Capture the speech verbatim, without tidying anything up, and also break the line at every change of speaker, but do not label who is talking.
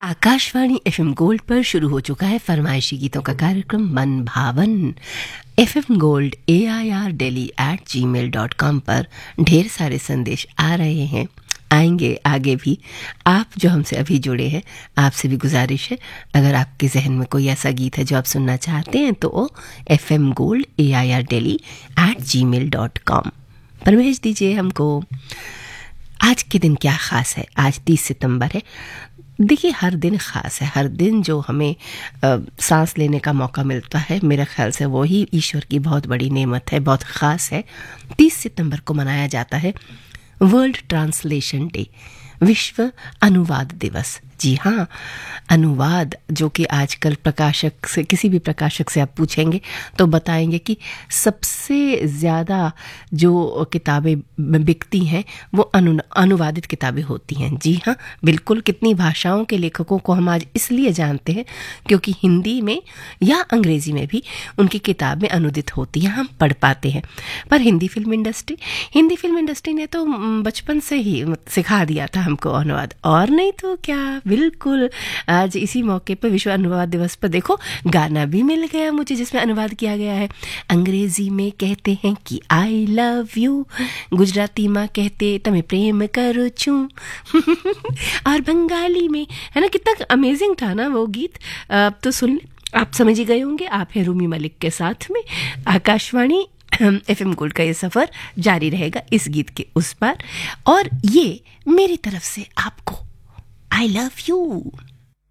Akashvani FM gold पर शुरू हो चुका है फरमाइशी गीतों का कार्यक्रम मन भावन। FM gold A I R Delhi eight ji mail dot com पर ढेर सारे संदेश आ रहे हैं, आएंगे आगे भी। आप जो हमसे अभी जुड़े हैं, आपसे भी गुजारिश है, अगर आपके जहन में कोई ऐसा गीत है जो आप सुनना चाहते हैं तो वो F M gold A I R Delhi eight ji mail dot com पर भेज दीजिए हमको। आज के दिन क्या ख़ास है? आज तीस सितंबर है। देखिए, हर दिन ख़ास है। हर दिन जो हमें आ, सांस लेने का मौका मिलता है, मेरे ख्याल से वही ईश्वर की बहुत बड़ी नेमत है, बहुत ख़ास है। तीस सितंबर को मनाया जाता है वर्ल्ड ट्रांसलेशन डे, विश्व अनुवाद दिवस। जी हाँ, अनुवाद, जो कि आजकल प्रकाशक से, किसी भी प्रकाशक से आप पूछेंगे तो बताएंगे कि सबसे ज़्यादा जो किताबें बिकती हैं वो अनु अनुवादित किताबें होती हैं। जी हाँ, बिल्कुल। कितनी भाषाओं के लेखकों को हम आज इसलिए जानते हैं क्योंकि हिंदी में या अंग्रेज़ी में भी उनकी किताबें अनुदित होती हैं, हम पढ़ पाते हैं। पर Hindi film industry Hindi film industry ने तो बचपन से ही सिखा दिया था हमको अनुवाद, और नहीं तो क्या। बिल्कुल, आज इसी मौके पर विश्व अनुवाद दिवस पर देखो गाना भी मिल गया मुझे जिसमें अनुवाद किया गया है। अंग्रेजी में कहते हैं कि आई लव यू, गुजराती में कहते तमें प्रेम करो छू और बंगाली में, है ना, कितना अमेजिंग था ना वो गीत। अब तो सुन, आप समझ ही गए होंगे। आप हैं रूमी मलिक के साथ में। आकाशवाणी एफएम गोल्ड का ये सफ़र जारी रहेगा इस गीत के उस पार, और ये मेरी तरफ से आपको I love you.